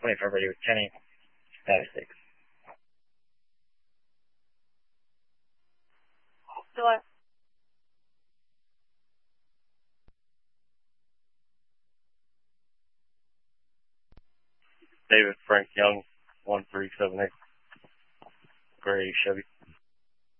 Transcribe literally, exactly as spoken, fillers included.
twenty-four ready with Kenny. Status six. Still at. David Frank Young, one three seven eight. Gray Chevy.